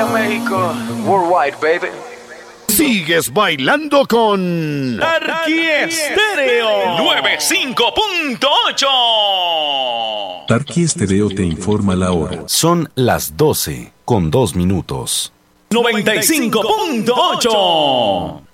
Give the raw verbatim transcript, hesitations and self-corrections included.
México, worldwide, baby. Sigues bailando con Tarqui Estéreo noventa y cinco punto ocho. Tarqui Estéreo te informa la hora. Son las doce con dos minutos. noventa y cinco punto ocho.